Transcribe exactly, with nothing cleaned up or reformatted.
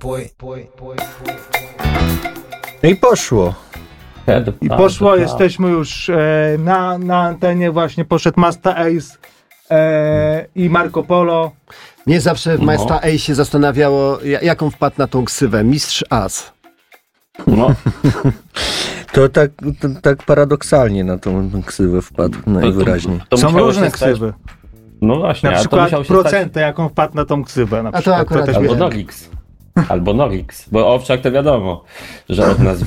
I poszło. I poszło, jesteśmy już e, na, na antenie, właśnie poszedł Masta Ace e, i Marco Polo. Mnie zawsze w Masta no. Ace się zastanawiało, jaką wpadł na tą ksywę. Mistrz As. No. To tak, to, tak paradoksalnie na tą ksywę wpadł najwyraźniej. To, to, to Są różne ksywy. No właśnie, na przykład to procentę, stać... jaką wpadł na tą ksywę. Na a to akurat to Albo Norix. Albo Norix, bo Owczak to wiadomo, że od nas